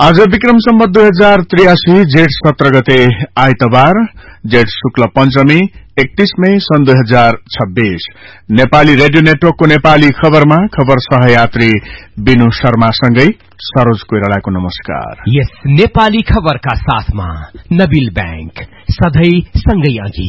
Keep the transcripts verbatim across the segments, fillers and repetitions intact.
आज विक्रम सम्वत दुई हजार त्रियासी जेठ सत्र गते आइतबार जेठ शुक्ल पंचमी एकतीस मई सन् दुई हजार छब्बीस नेपाली रेडियो नेटवर्कको नेपाली खबरमा खबर सहयात्री बिनु शर्मासँगै सरोज कोइरालाको नमस्कार। यस नेपाली खबरका साथमा नबिल बैंक सधैं सँगै अघि।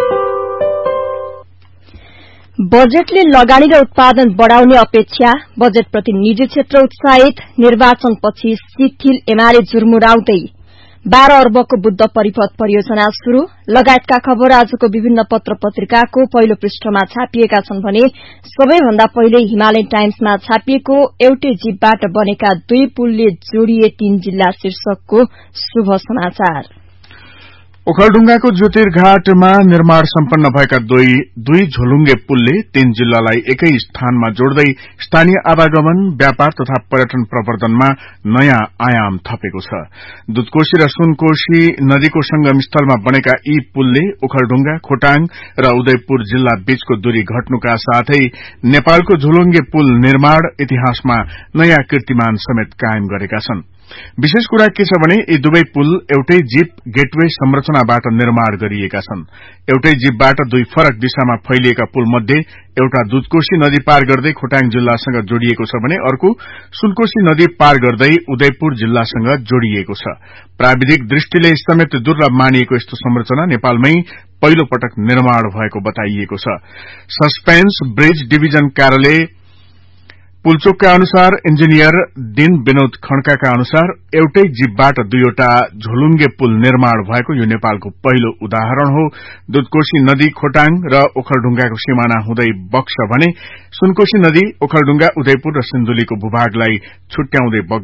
बजेटले लगानी र उत्पादन बढ़ाउने अपेक्षा, बजेटप्रति निजी क्षेत्र उत्साहित, निर्वाचनपछि शिथिल एमाले जुर्मुराउँदै बाह्र अर्बको बुद्ध परिपथ परियोजना शुरू लगायतका खबर आजको विभिन्न पत्र पत्रिकाको पहिलो पृष्ठमा छापिएका छन् भने सबैभन्दा पहिले हिमालयन टाइम्समा छापिएको एउटै जीवबाट बनेका दुई पुलले जोडिए तीन जिल्ला शीर्षकको शुभ समाचार। ओखलढुंगाको ज्योतिर्घाटमा निर्माण सम्पन्न भएका दुई दुई झोलुङ्गे पुलले तीन जिल्लालाई एकै स्थानमा जोड्दै स्थानीय आवागमन, व्यापार तथा पर्यटन प्रवर्धनमा नयाँ आयाम थपेको छ। दुधकोशी र सुनकोशी नदीको संगम स्थलमा बनेका यी पुलले ओखलढुंगा, खोटाङ र उदयपुर जिल्ला बीचको दूरी घट्नुका साथै नेपालको झोलुङ्गे पुल निर्माण इतिहासमा नयाँ कीर्तिमान समेत कायम गरेका छन्। विशेष कुरा के छ भने यी दुवै पुल एउटै जीप गेटवे संरचनाबाट निर्माण गरिएका छन्। एउटै जीपबाट दुई फरक दिशामा फैलिएका पुल मध्ये एउटा दुधकोशी नदी पार गर्दै खोटाङ जिल्लासँग जोडिएको छ भने अर्को सुनकोशी नदी पार गर्दै उदयपुर जिल्लासँग जोडिएको छ। प्राविधिक दृष्टिले समेत दुर्लभ मानिएको यस्तो संरचना नेपालमै पहिलो पटक निर्माण भएको बताइएको छ। सस्पेन्स ब्रिज डिभिजन कार्यालय पुलचोकका अनुसार इन्जिनियर दिन विनोद खड्काका अनुसार एउटै जीपबाट दुईवटा झोलुङ्गे पुल निर्माण भएको यो नेपालको पहिलो उदाहरण हो। दुधकोशी नदी खोटाङ र ओखलढुंगाको सिमाना हुँदै बग्छ भने सुनकोशी नदी ओखलढुंगा, उदयपुर र सिन्धुलीको भूभागलाई छुट्याउँदै